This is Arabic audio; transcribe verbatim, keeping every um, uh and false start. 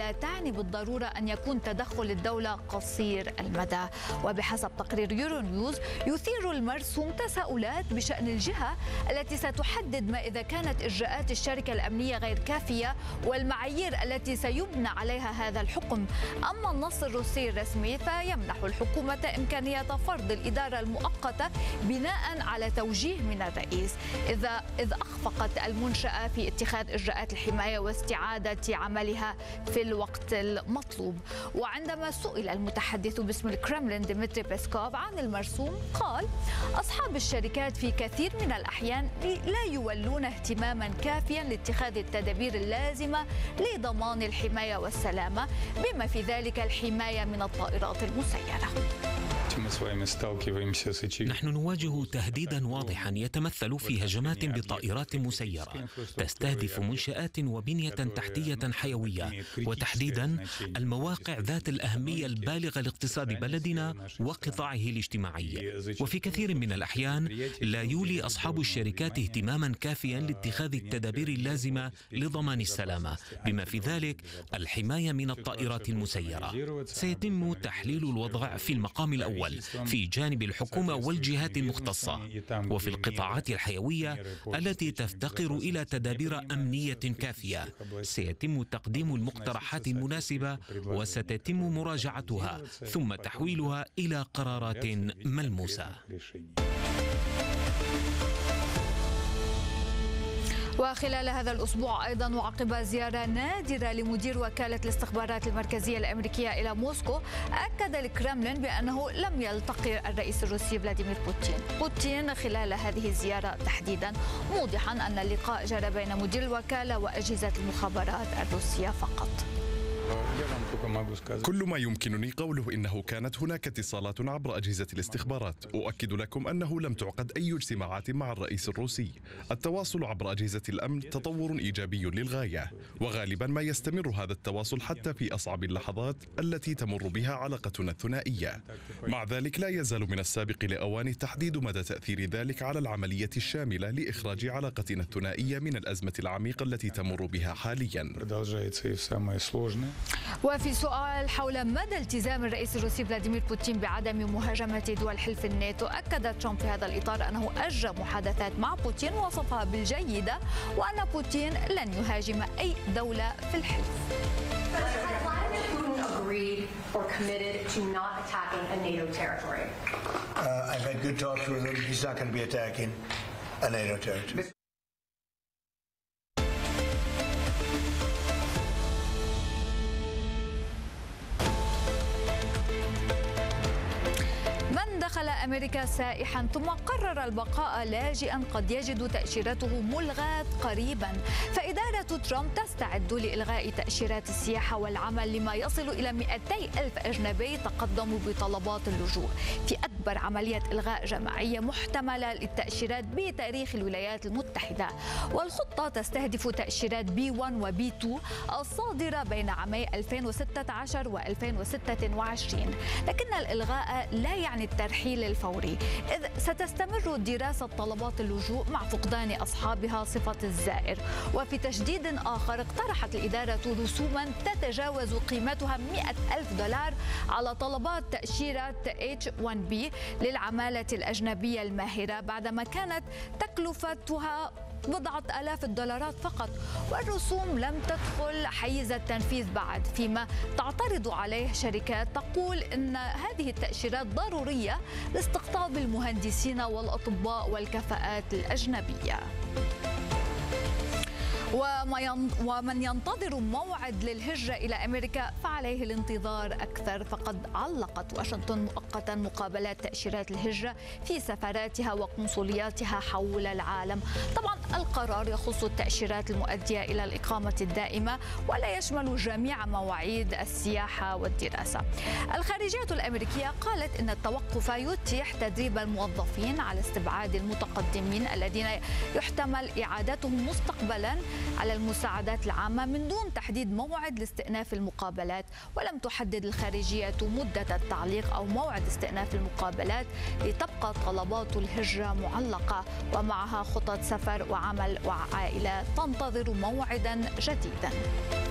لا تعني بالضرورة أن يكون تدخل الدولة قصير المدى. وبحسب تقرير يورو نيوز يثير المرسوم تساؤلات بشأن الجهة التي ستحدد ما إذا كانت إجراءات الشركة الأمنية غير كافية والمعايير التي سيبنى عليها هذا الحكم. أما النص الروسي الرسمي فيمنح الحكومة إمكانية فرض الإدارة المؤقتة بناء على توجيه من الرئيس إذا إذ أخفقت المنشأة في اتخاذ إجراءات الحماية واستعادة عملها في الوقت المطلوب. وعندما سئل المتحدث باسم الكرملين ديمتري بيسكوف عن المرسوم قال: أصحاب الشركات في كثير من الأحيان لا يولون اهتماما كافيا لاتخاذ التدابير اللازمة لضمان الحماية والسلامة بما في ذلك الحماية من الطائرات المسيرة. نحن نواجه تهديدا واضحا يتمثل في هجمات بطائرات مسيرة تستهدف منشآت وبنية تحتية حيوية، وتحديدا المواقع ذات الأهمية البالغة لاقتصاد بلدنا وقطاعه الاجتماعي. وفي كثير من الأحيان لا يولي أصحاب الشركات اهتماما كافيا لاتخاذ التدابير اللازمة لضمان السلامة بما في ذلك الحماية من الطائرات المسيرة. سيتم تحليل الوضع في المقام الأول في جانب الحكومة والجهات المختصة وفي القطاعات الحيوية التي تفتقر إلى تدابير أمنية كافية. سيتم تقديم المقترحات المناسبة وستتم مراجعتها ثم تحويلها إلى قرارات ملموسة. وخلال هذا الأسبوع أيضا وعقب زيارة نادرة لمدير وكالة الاستخبارات المركزية الأمريكية إلى موسكو، أكد الكرملين بأنه لم يلتقي الرئيس الروسي فلاديمير بوتين بوتين خلال هذه الزيارة تحديدا، موضحا أن اللقاء جرى بين مدير الوكالة وأجهزة المخابرات الروسية فقط. كل ما يمكنني قوله إنه كانت هناك اتصالات عبر أجهزة الاستخبارات. أؤكد لكم أنه لم تعقد أي اجتماعات مع الرئيس الروسي. التواصل عبر أجهزة الأمن تطور إيجابي للغاية، وغالبا ما يستمر هذا التواصل حتى في أصعب اللحظات التي تمر بها علاقتنا الثنائية. مع ذلك لا يزال من السابق لأوان تحديد مدى تأثير ذلك على العملية الشاملة لإخراج علاقتنا الثنائية من الأزمة العميقة التي تمر بها حاليا. وفي سؤال حول مدى التزام الرئيس الروسي فلاديمير بوتين بعدم مهاجمة دول حلف الناتو، أكد ترامب في هذا الإطار أنه أجرى محادثات مع بوتين وصفها بالجيدة وأن بوتين لن يهاجم أي دولة في الحلف. دخل أمريكا سائحا ثم قرر البقاء لاجئا قد يجد تأشيرته ملغاة قريبا، فإدارة ترامب تستعد لإلغاء تأشيرات السياحة والعمل لما يصل إلى مئتي ألف أجنبي تقدموا بطلبات اللجوء في أكبر عملية إلغاء جماعية محتملة للتأشيرات بتاريخ الولايات المتحدة. والخطة تستهدف تأشيرات بي واحد وبي اثنين الصادرة بين عامي ألفين وستة عشر وألفين وستة وعشرين، لكن الإلغاء لا يعني الترحيل الفوري، إذ ستستمر دراسة طلبات اللجوء مع فقدان أصحابها صفة الزائر. وفي تجديد آخر اقترحت الإدارة رسوما تتجاوز قيمتها مئة ألف دولار على طلبات تأشيرة إتش واحد بي للعمالة الأجنبية الماهرة بعدما كانت تكلفتها بضعة آلاف الدولارات فقط، والرسوم لم تدخل حيز التنفيذ بعد، فيما تعترض عليه شركات تقول إن هذه التأشيرات ضرورية لاستقطاب المهندسين والأطباء والكفاءات الأجنبية. ومن ينتظر موعد للهجرة إلى أمريكا فعليه الانتظار أكثر، فقد علقت واشنطن مؤقتا مقابلات تأشيرات الهجرة في سفاراتها وقنصلياتها حول العالم. طبعا القرار يخص التأشيرات المؤدية إلى الإقامة الدائمة ولا يشمل جميع مواعيد السياحة والدراسة. الخارجية الأمريكية قالت إن التوقف يتيح تدريب الموظفين على استبعاد المتقدمين الذين يحتمل إعادتهم مستقبلا على المساعدات العامة من دون تحديد موعد لاستئناف المقابلات. ولم تحدد الخارجية مدة التعليق أو موعد استئناف المقابلات، لتبقى طلبات الهجرة معلقة ومعها خطط سفر وعمل وعائلة تنتظر موعدا جديدا.